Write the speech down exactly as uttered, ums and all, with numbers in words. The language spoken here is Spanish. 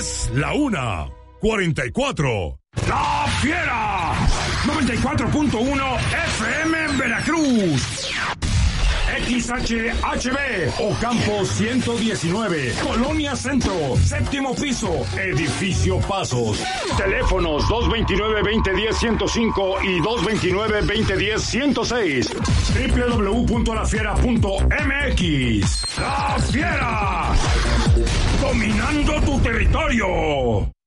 Es la una, cuarenta y cuatro. ¡La Fiera! noventa y cuatro punto uno F M en Veracruz. X H H B, Ocampo ciento diecinueve, Colonia Centro, séptimo piso, Edificio Pasos. Teléfonos dos veintinueve, veinte diez, ciento cinco y dos veintinueve, veinte diez, ciento seis. doble u doble u doble u punto la fiera punto m x. ¡La Fiera! Dominando tu territorio.